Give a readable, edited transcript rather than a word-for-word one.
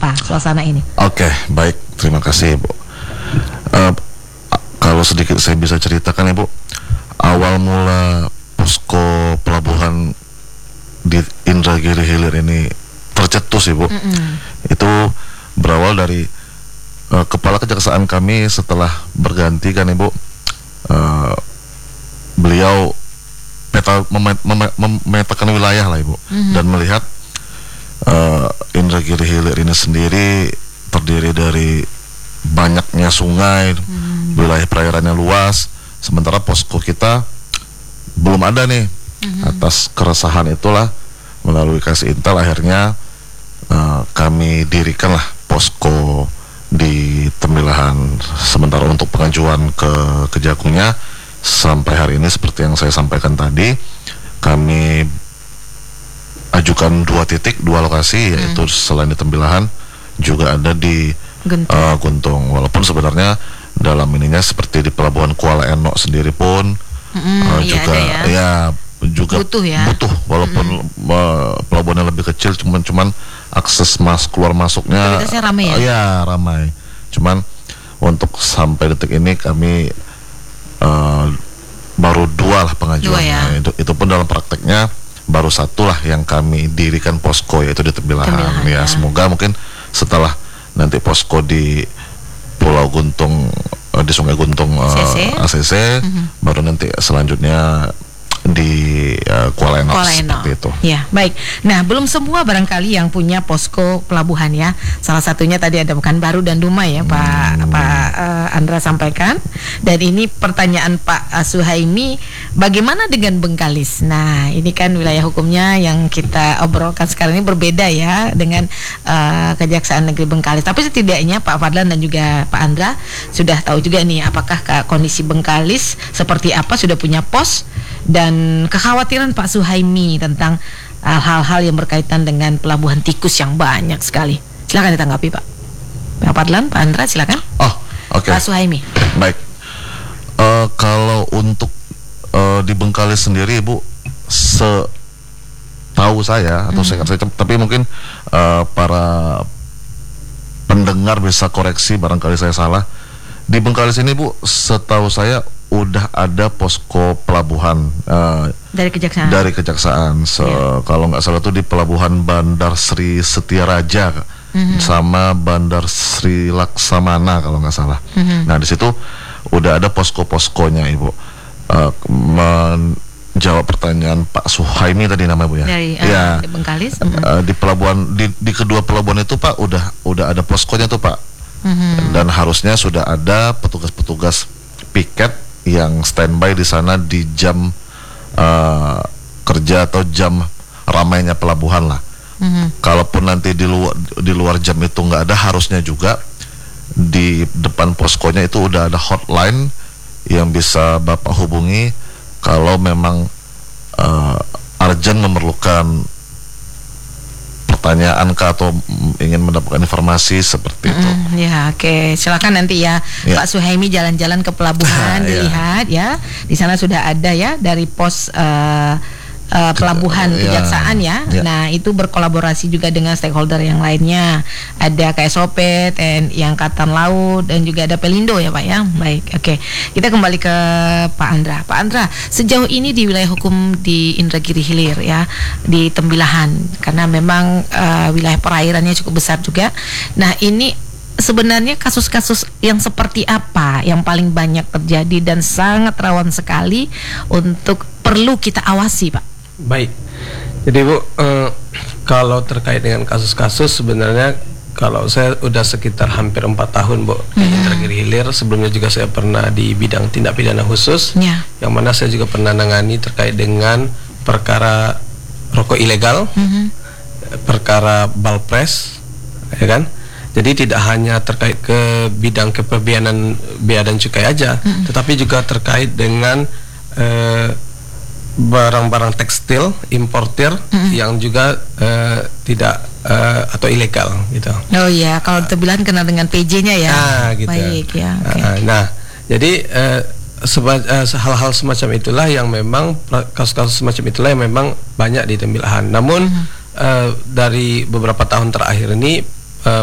apa suasana ini? Oke, baik, terima kasih Ibu. Kalau sedikit saya bisa ceritakan Ibu, awal mula posko pelabuhan di Indragiri Hilir ini tercetus Ibu. Itu berawal dari kepala kejaksaan kami setelah berganti kan Ibu. Beliau memetakan wilayah lah Ibu, dan melihat Indragiri Hilir ini sendiri terdiri dari banyaknya sungai, wilayah perairannya luas, sementara posko kita belum ada nih. Atas keresahan itulah, melalui Kasih Intel akhirnya kami dirikanlah posko di Tembilahan sementara untuk pengajuan ke Kejakungnya. Sampai hari ini seperti yang saya sampaikan tadi, kami ajukan 2 titik, 2 lokasi, yaitu selain di Tembilahan juga ada di Guntung. Walaupun sebenarnya dalam ininya seperti di Pelabuhan Kuala Eno sendiri pun juga butuh walaupun pelabuhannya lebih kecil, cuman akses keluar masuknya ramai ya? Ramai. Cuman untuk sampai detik ini kami baru 2 lah pengajuannya. Itu pun dalam prakteknya baru 1 lah yang kami dirikan posko, yaitu di Tembilahan. Ya, semoga mungkin setelah nanti posko di Pulau Guntung, di Sungai Guntung ACC, baru nanti selanjutnya di Kuala Eno seperti itu. Ya, baik. Nah, belum semua barangkali yang punya posko pelabuhan ya. Salah satunya tadi ada Pekanbaru dan Dumai ya, Pak Andra sampaikan. Dan ini pertanyaan Pak Suhaimi, bagaimana dengan Bengkalis? Nah, ini kan wilayah hukumnya yang kita obrolkan sekarang ini berbeda ya dengan Kejaksaan Negeri Bengkalis. Tapi setidaknya Pak Fadlan dan juga Pak Andra sudah tahu juga nih apakah kondisi Bengkalis seperti apa, sudah punya pos, dan kekhawatiran Pak Suhaimi tentang hal-hal yang berkaitan dengan pelabuhan tikus yang banyak sekali. Silakan ditanggapi Pak. Pak Fadlan, Pak Andra, silakan. Pak Suhaimi. Baik. Kalau untuk di Bengkalis sendiri Ibu, setahu saya atau saya tapi mungkin para pendengar bisa koreksi barangkali saya salah. Di Bengkalis ini Bu, setahu saya udah ada posko pelabuhan dari Kejaksaan. Kalau nggak salah itu di Pelabuhan Bandar Sri Setiaraja sama Bandar Sri Laksamana kalau nggak salah. Nah, di situ udah ada posko-poskonya Ibu. Menjawab pertanyaan Pak Suhaimi tadi namanya Bu ya. Di Bengkalis. Di pelabuhan di kedua pelabuhan itu Pak udah ada poskonya tuh Pak. Dan harusnya sudah ada petugas-petugas piket yang standby di sana di jam kerja atau jam ramainya pelabuhan lah. Kalaupun nanti di luar jam itu nggak ada, harusnya juga di depan poskonya itu udah ada hotline yang bisa Bapak hubungi kalau memang urgent memerlukan pertanyaan atau ingin mendapatkan informasi seperti itu. Ya, oke. Silakan nanti ya Pak Suhaimi jalan-jalan ke pelabuhan dilihat ya. Di sana sudah ada ya dari pos pelabuhan kejaksaan ya. Nah, itu berkolaborasi juga dengan stakeholder yang lainnya. Ada KSOP, TNI Angkatan Laut, dan juga ada Pelindo ya Pak ya. Baik, oke. Kita kembali ke Pak Andra. Pak Andra, sejauh ini di wilayah hukum di Indragiri Hilir ya, di Tembilahan, karena memang wilayah perairannya cukup besar juga. Nah, ini sebenarnya kasus-kasus yang seperti apa yang paling banyak terjadi dan sangat rawan sekali untuk perlu kita awasi Pak? Baik, jadi Bu, kalau terkait dengan kasus-kasus sebenarnya kalau saya udah sekitar hampir 4 tahun Bu di Indragiri Hilir. Sebelumnya juga saya pernah di bidang tindak pidana khusus, yang mana saya juga pernah nangani terkait dengan perkara rokok ilegal, perkara balpres, ya kan. Jadi tidak hanya terkait ke bidang kepabeanan bea dan cukai aja, tetapi juga terkait dengan barang-barang tekstil importir yang juga tidak atau ilegal gitu. Oh iya, kalau Tembilahan kenal dengan PJ-nya ya. Gitu. Baik ya. Nah, jadi hal-hal semacam itulah yang memang kasus-kasus semacam itulah yang memang banyak di Tembilahan. Namun dari beberapa tahun terakhir ini